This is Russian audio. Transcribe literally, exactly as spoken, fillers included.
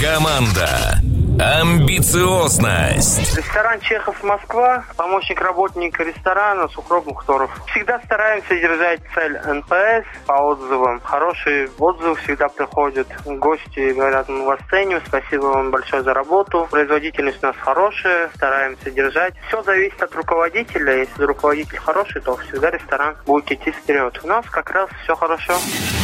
Команда. Амбициозность. Ресторан Чехов, Москва. Помощник работника ресторана Сухров Мухторов. Всегда стараемся держать цель эн пэ эс по отзывам. Хорошие отзывы всегда приходят. Гости говорят, мы вас ценим, спасибо вам большое за работу. Производительность у нас хорошая, стараемся держать. Все зависит от руководителя. Если руководитель хороший, то всегда ресторан будет идти вперед. У нас как раз все хорошо.